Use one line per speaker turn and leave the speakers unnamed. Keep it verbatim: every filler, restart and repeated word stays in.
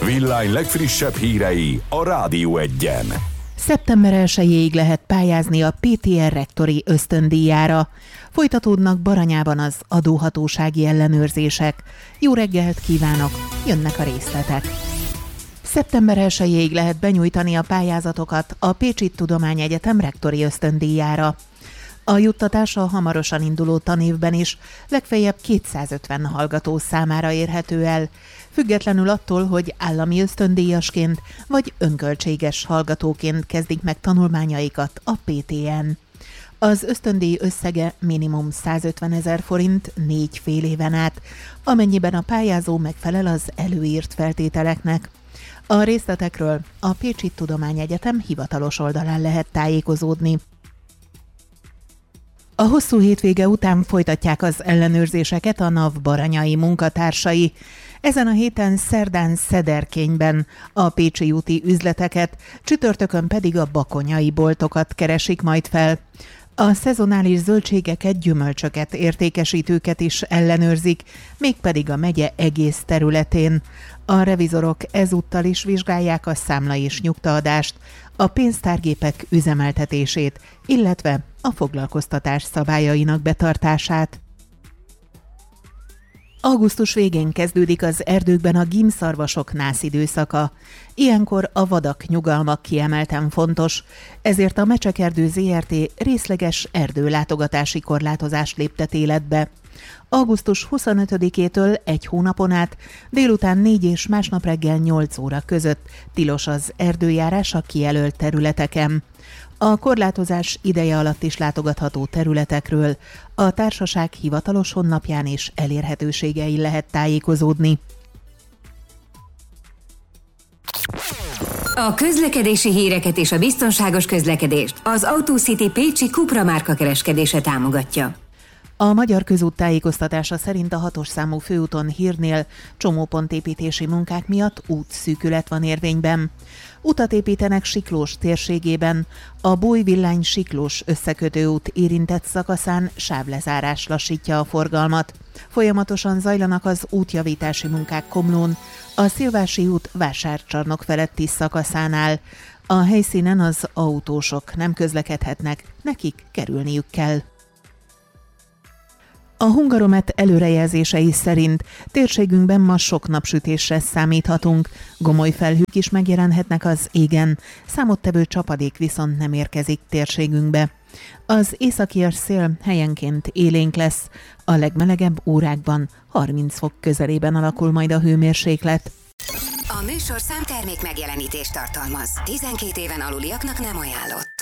Villány legfrissebb hírei a Rádió Egyen.
szeptember elsejéig lehet pályázni a pé té er rektori ösztöndíjára. Folytatódnak Baranyában az adóhatósági ellenőrzések. Jó reggelt kívánok, jönnek a részletek. szeptember elsejéig lehet benyújtani a pályázatokat a Pécsi Tudományegyetem rektori ösztöndíjára. A juttatás a hamarosan induló tanévben is legfeljebb kétszázötven hallgató számára érhető el, függetlenül attól, hogy állami ösztöndíjasként vagy önköltséges hallgatóként kezdik meg tanulmányaikat a pé té en. Az ösztöndíj összege minimum százötvenezer forint négy fél éven át, amennyiben a pályázó megfelel az előírt feltételeknek. A részletekről a Pécsi Tudományegyetem hivatalos oldalán lehet tájékozódni. A hosszú hétvége után folytatják az ellenőrzéseket a NAV baranyai munkatársai. Ezen a héten szerdán Szederkényben a pécsi úti üzleteket, csütörtökön pedig a bakonyai boltokat keresik majd fel. A szezonális zöldségeket, gyümölcsöket, értékesítőket is ellenőrzik, mégpedig a megye egész területén. A revizorok ezúttal is vizsgálják a számla és nyugtaadást, a pénztárgépek üzemeltetését, illetve a foglalkoztatás szabályainak betartását. Augusztus végén kezdődik az erdőkben a gímszarvasok nászidőszaka. Ilyenkor a vadak nyugalma kiemelten fontos, ezért a Mecsekerdő zé er té részleges erdőlátogatási korlátozást léptet életbe. augusztus huszonötödikétől egy hónapon át délután négy és másnap reggel nyolc óra között tilos az erdőjárás a kijelölt területeken. A korlátozás ideje alatt is látogatható területekről a társaság hivatalos honlapján és elérhetőségein lehet tájékozódni.
A közlekedési híreket és a biztonságos közlekedést az AutoCity Pécsi Cupra márka kereskedése támogatja.
A Magyar Közút tájékoztatása szerint a hatos számú főúton Hírnél csomópontépítési munkák miatt útszűkület van érvényben. Utat építenek Siklós térségében, a Bój-Villány Siklós összekötőút érintett szakaszán sávlezárás lassítja a forgalmat. Folyamatosan zajlanak az útjavítási munkák Komlón, a Szilvási út Vásárcsarnok feletti szakaszánál. A helyszínen az autósok nem közlekedhetnek, nekik kerülniük kell. A Hungaromet előrejelzései szerint térségünkben ma sok napsütésre számíthatunk, gomoly felhők is megjelenhetnek az égen, számottevő csapadék viszont nem érkezik térségünkbe. Az északias szél helyenként élénk lesz, a legmelegebb órákban harminc fok közelében alakul majd a hőmérséklet.
A műsor számtermék megjelenítést tartalmaz. tizenkét éven aluliaknak nem ajánlott.